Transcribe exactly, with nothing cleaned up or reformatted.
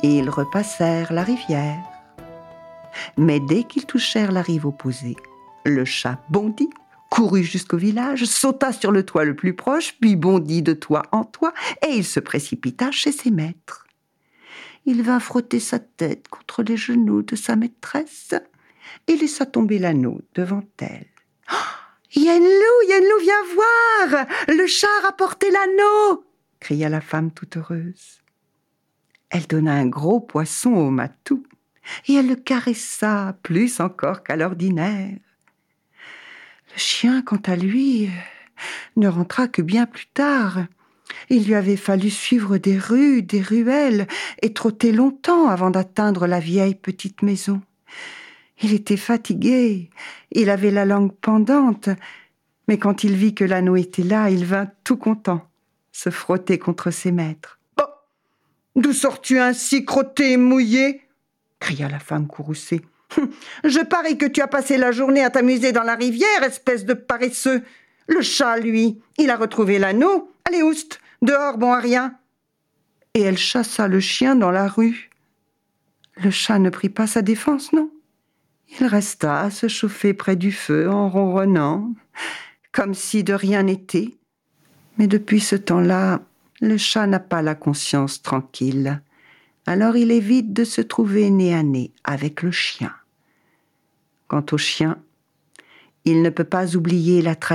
et ils repassèrent la rivière. Mais dès qu'ils touchèrent la rive opposée, le chat bondit, courut jusqu'au village, sauta sur le toit le plus proche, puis bondit de toit en toit, et il se précipita chez ses maîtres. Il vint frotter sa tête contre les genoux de sa maîtresse et laissa tomber l'anneau devant elle. Oh, Yenneloup, Yenneloup, viens voir! Le chat a rapporté l'anneau! Cria la femme toute heureuse. Elle donna un gros poisson au matou et elle le caressa plus encore qu'à l'ordinaire. Le chien, quant à lui, ne rentra que bien plus tard. Il lui avait fallu suivre des rues, des ruelles et trotter longtemps avant d'atteindre la vieille petite maison. Il était fatigué, il avait la langue pendante, mais quand il vit que l'anneau était là, il vint tout content se frotter contre ses maîtres. « Oh, d'où sors-tu ainsi crotté et mouillé ?» cria la femme courroucée. « Je parie que tu as passé la journée à t'amuser dans la rivière, espèce de paresseux. Le chat, lui, il a retrouvé l'anneau. Allez, oust, dehors, bon à rien. » Et elle chassa le chien dans la rue. Le chat ne prit pas sa défense, non. Il resta à se chauffer près du feu en ronronnant, comme si de rien n'était. Mais depuis ce temps-là, le chat n'a pas la conscience tranquille. Alors il évite de se trouver nez à nez avec le chien. Quant au chien, il ne peut pas oublier la trahison